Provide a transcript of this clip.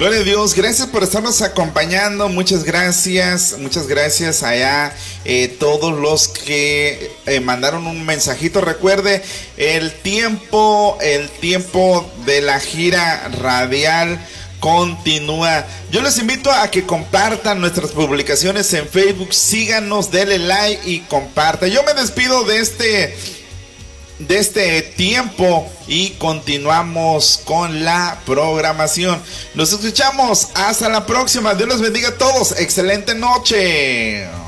Gloria a Dios, gracias por estarnos acompañando, muchas gracias allá todos los que mandaron un mensajito. Recuerde, el tiempo de la gira radial continúa. Yo les invito a que compartan nuestras publicaciones en Facebook, síganos, denle like y compartan. Yo me despido de este tiempo y continuamos con la programación. Nos escuchamos hasta la próxima. Dios los bendiga a todos. Excelente noche.